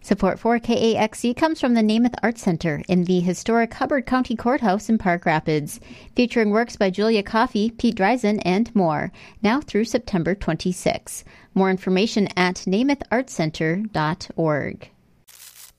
Support for KAXC comes from the Namath Arts Center in the historic Hubbard County Courthouse in Park Rapids, featuring works by Julia Coffey, Pete Dreisen, and more, now through September 26. More information at namathartscenter.org.